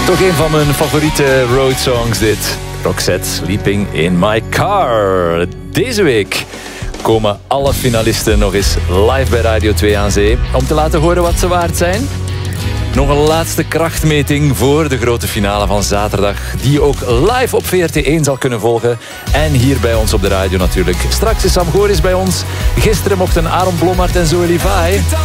Toch een van mijn favoriete road songs dit. Roxette, Sleeping in My Car. Deze week komen alle finalisten nog eens live bij Radio 2 aan zee. Om te laten horen wat ze waard zijn. Nog een laatste krachtmeting voor de grote finale van zaterdag. Die je ook live op VRT1 zal kunnen volgen. En hier bij ons op de radio natuurlijk. Straks is Sam Goris bij ons. Gisteren mochten Aaron Blommaert en Zoe Levi